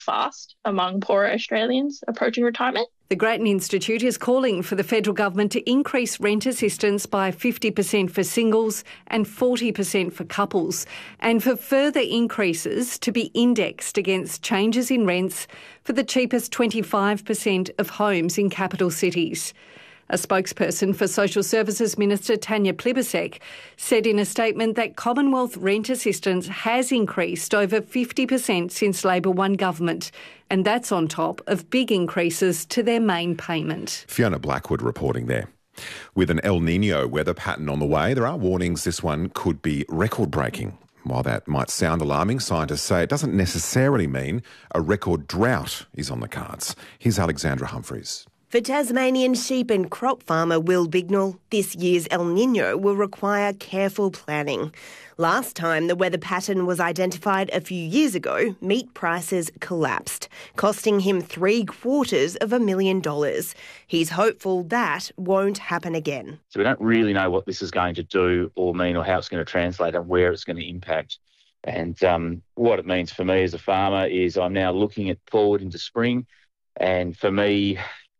fast among poorer Australians approaching retirement. The Grattan Institute is calling for the federal government to increase rent assistance by 50% for singles and 40% for couples, and for further increases to be indexed against changes in rents for the cheapest 25% of homes in capital cities. A spokesperson for Social Services Minister Tanya Plibersek said in a statement that Commonwealth rent assistance has increased over 50% since Labor won government, and that's on top of big increases to their main payment. Fiona Blackwood reporting there. With an El Nino weather pattern on the way, there are warnings this one could be record-breaking. While that might sound alarming, scientists say it doesn't necessarily mean a record drought is on the cards. Here's Alexandra Humphreys. For Tasmanian sheep and crop farmer Will Bignell, this year's El Nino will require careful planning. Last time the weather pattern was identified a few years ago, meat prices collapsed, costing him $750,000. He's hopeful that won't happen again. So we don't really know what this is going to do or mean or how it's going to translate and where it's going to impact. And what it means for me as a farmer is I'm now looking forward into spring, and for me,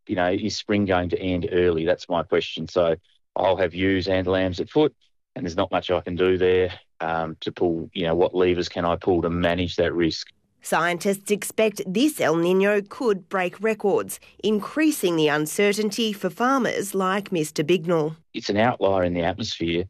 is spring going to end early? That's my question. So I'll have ewes and lambs at foot, and there's not much I can do there to pull, what levers can I pull to manage that risk? Scientists expect this El Nino could break records, increasing the uncertainty for farmers like Mr Bignell. It's an outlier in the atmosphere,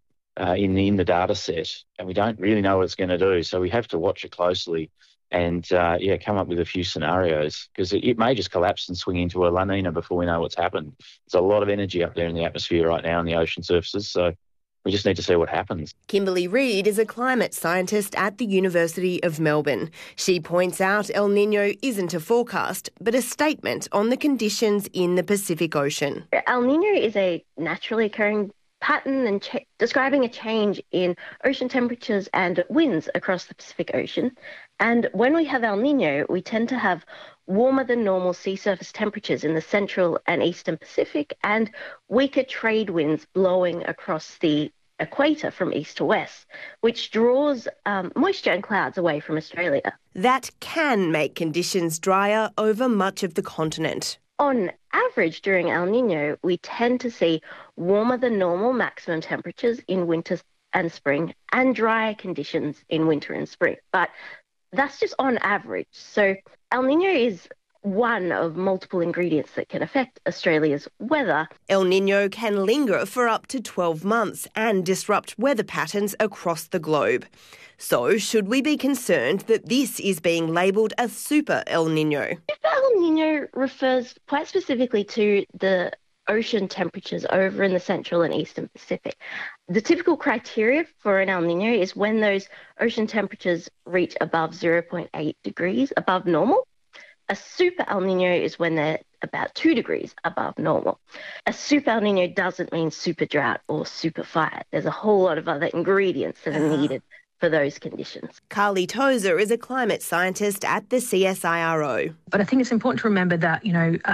in the data set, and we don't really know what it's going to do. So we have to watch it closely and, come up with a few scenarios, because it may just collapse and swing into a La Nina before we know what's happened. There's a lot of energy up there in the atmosphere right now in the ocean surfaces, so we just need to see what happens. Kimberly Reid is a climate scientist at the University of Melbourne. She points out El Nino isn't a forecast, but a statement on the conditions in the Pacific Ocean. El Nino is a naturally occurring pattern and describing a change in ocean temperatures and winds across the Pacific Ocean. And when we have El Nino, we tend to have warmer than normal sea surface temperatures in the central and eastern Pacific and weaker trade winds blowing across the equator from east to west, which draws moisture and clouds away from Australia. That can make conditions drier over much of the continent. On average, during El Nino, we tend to see warmer than normal maximum temperatures in winter and spring and drier conditions in winter and spring. But that's just on average. So El Nino is one of multiple ingredients that can affect Australia's weather. El Nino can linger for up to 12 months and disrupt weather patterns across the globe. So should we be concerned that this is being labelled a super El Nino? Super El Nino refers quite specifically to the ocean temperatures over in the central and eastern Pacific. The typical criteria for an El Nino is when those ocean temperatures reach above 0.8 degrees above normal. A super El Nino is when they're about 2 degrees above normal. A super El Nino doesn't mean super drought or super fire. There's a whole lot of other ingredients that are needed for those conditions. Carly Tozer is a climate scientist at the CSIRO. But I think it's important to remember that,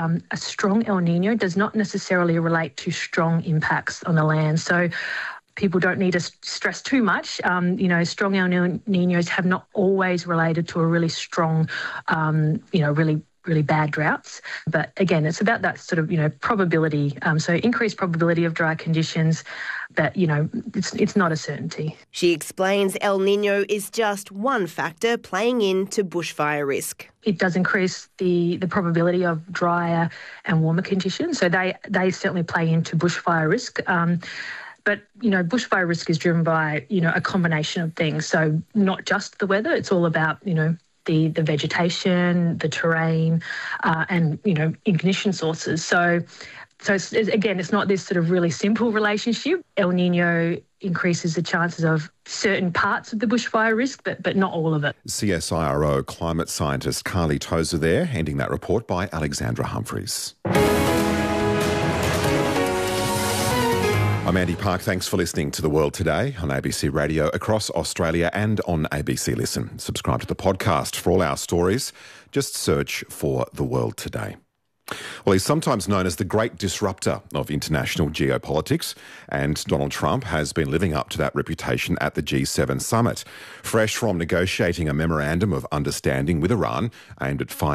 a strong El Nino does not necessarily relate to strong impacts on the land. So people don't need to stress too much. Strong El Ninos have not always related to a really strong, really bad droughts. But again, it's about that sort of, probability. So increased probability of dry conditions, but, it's not a certainty. She explains El Nino is just one factor playing into bushfire risk. It does increase the probability of drier and warmer conditions. So they certainly play into bushfire risk. But, bushfire risk is driven by, a combination of things. So not just the weather, it's all about, the vegetation, the terrain, and, ignition sources. So it's not this sort of really simple relationship. El Nino increases the chances of certain parts of the bushfire risk, but not all of it. CSIRO climate scientist Carly Tozer there, ending that report by Alexandra Humphreys. I'm Andy Park. Thanks for listening to The World Today on ABC Radio across Australia and on ABC Listen. Subscribe to the podcast for all our stories. Just search for The World Today. Well, he's sometimes known as the great disruptor of international geopolitics, and Donald Trump has been living up to that reputation at the G7 summit. Fresh from negotiating a memorandum of understanding with Iran aimed at finding